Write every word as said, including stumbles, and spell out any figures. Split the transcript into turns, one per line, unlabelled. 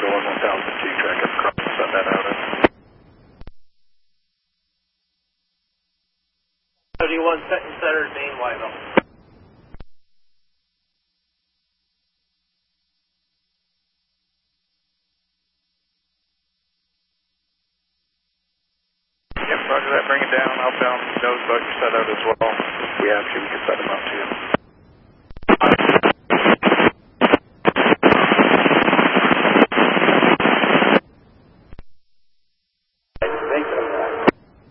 one one thousand G track up across, send that out.
thirty-one, set and center, main wide open.
Yep, roger that, bring it down, outbound nose bug set out as well. If we have to, we can set them up too.